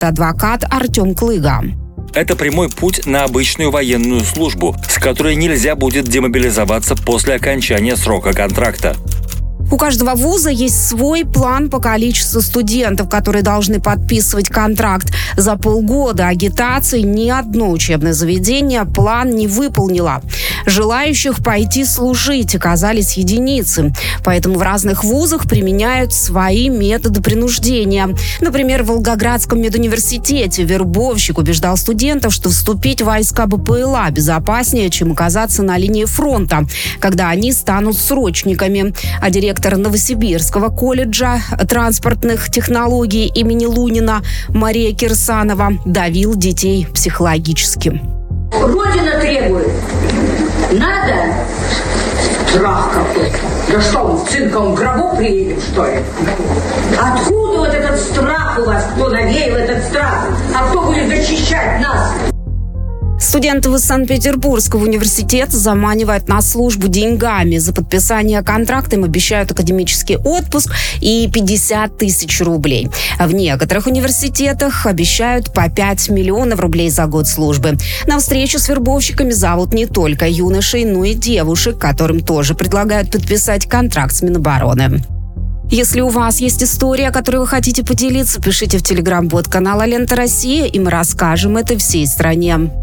адвокат Артем Клыга. Это прямой путь на обычную военную службу, с которой нельзя будет демобилизоваться после окончания срока контракта. У каждого вуза есть свой план по количеству студентов, которые должны подписывать контракт. За полгода агитации ни одно учебное заведение план не выполнило. Желающих пойти служить оказались единицы. Поэтому в разных вузах применяют свои методы принуждения. Например, в Волгоградском медуниверситете вербовщик убеждал студентов, что вступить в войска БПЛА безопаснее, чем оказаться на линии фронта, когда они станут срочниками. А директор Новосибирского колледжа транспортных технологий имени Лунина Мария Кирсанова давил детей психологически. Родина требует. Надо? Страх какой-то. Да что, он в цинковом гробу приедем, что ли? Откуда вот этот страх у вас? Кто навеял этот страх? А кто будет защищать нас? Студентов из Санкт-Петербургского университета заманивают на службу деньгами. За подписание контракта им обещают академический отпуск и 50 тысяч рублей. В некоторых университетах обещают по 5 миллионов рублей за год службы. На встречу с вербовщиками зовут не только юношей, но и девушек, которым тоже предлагают подписать контракт с Минобороны. Если у вас есть история, которой вы хотите поделиться, пишите в телеграм-бот канала «Лента Россия», и мы расскажем это всей стране.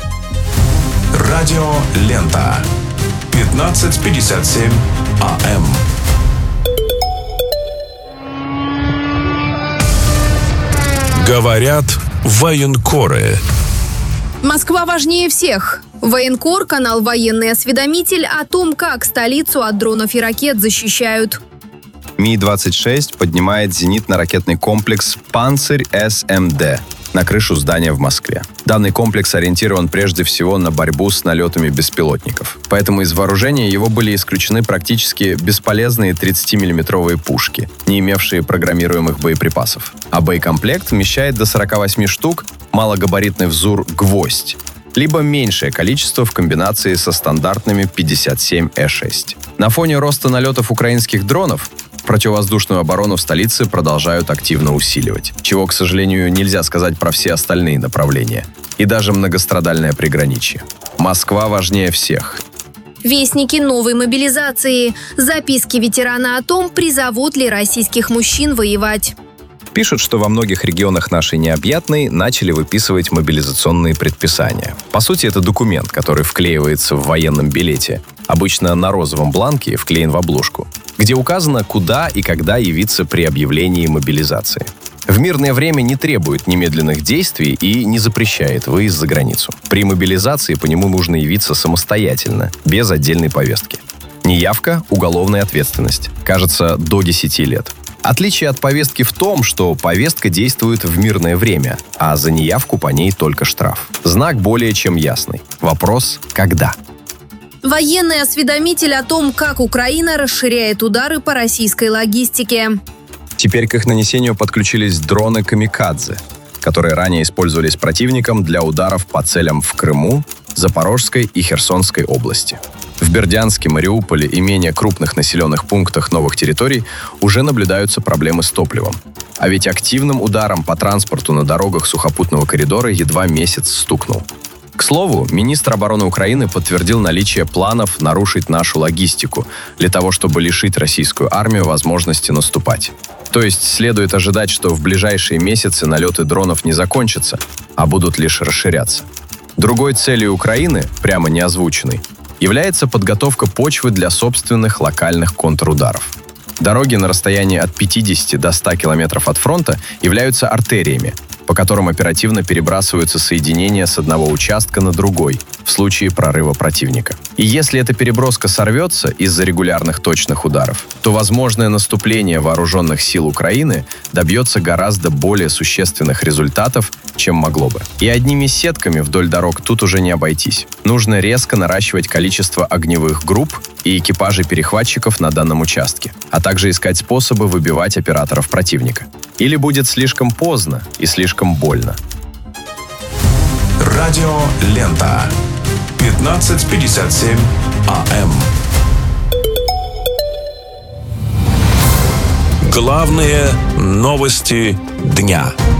Радио «Лента». 15:57 АМ. Говорят военкоры. Москва важнее всех. Военкор, канал «Военный осведомитель» о том, как столицу от дронов и ракет защищают. Ми-26 поднимает зенитно-ракетный комплекс «Панцирь-СМД» на крышу здания в Москве. Данный комплекс ориентирован прежде всего на борьбу с налетами беспилотников. Поэтому из вооружения его были исключены практически бесполезные 30-миллиметровые пушки, не имевшие программируемых боеприпасов. А боекомплект вмещает до 48 штук малогабаритный взур «Гвоздь», либо меньшее количество в комбинации со стандартными 57Э6. На фоне роста налетов украинских дронов противовоздушную оборону в столице продолжают активно усиливать, чего, к сожалению, нельзя сказать про все остальные направления и даже многострадальное приграничье. Москва важнее всех. Вестники новой мобилизации. Записки ветерана о том, призовут ли российских мужчин воевать. Пишут, что во многих регионах нашей необъятной начали выписывать мобилизационные предписания. По сути, это документ, который вклеивается в военном билете, обычно на розовом бланке, вклеен в обложку, где указано, куда и когда явиться при объявлении мобилизации. В мирное время не требует немедленных действий и не запрещает выезд за границу. При мобилизации по нему нужно явиться самостоятельно, без отдельной повестки. Неявка – уголовная ответственность. Кажется, до 10 лет. Отличие от повестки в том, что повестка действует в мирное время, а за неявку по ней только штраф. Знак более чем ясный. Вопрос – когда? Военный осведомитель о том, как Украина расширяет удары по российской логистике. Теперь к их нанесению подключились дроны «Камикадзе», которые ранее использовались противником для ударов по целям в Крыму, Запорожской и Херсонской области. В Бердянске, Мариуполе и менее крупных населенных пунктах новых территорий уже наблюдаются проблемы с топливом. А ведь активным ударом по транспорту на дорогах сухопутного коридора едва месяц стукнул. К слову, министр обороны Украины подтвердил наличие планов нарушить нашу логистику для того, чтобы лишить российскую армию возможности наступать. То есть следует ожидать, что в ближайшие месяцы налеты дронов не закончатся, а будут лишь расширяться. Другой целью Украины, прямо не озвученной, является подготовка почвы для собственных локальных контрударов. Дороги на расстоянии от 50 до 100 километров от фронта являются артериями, по которым оперативно перебрасываются соединения с одного участка на другой в случае прорыва противника. И если эта переброска сорвется из-за регулярных точных ударов, то возможное наступление вооруженных сил Украины добьется гораздо более существенных результатов, чем могло бы. И одними сетками вдоль дорог тут уже не обойтись. Нужно резко наращивать количество огневых групп и экипажей перехватчиков на данном участке, а также искать способы выбивать операторов противника. Или будет слишком поздно и слишком больно. Радио «Лента». 15:57 АМ. Главные новости дня.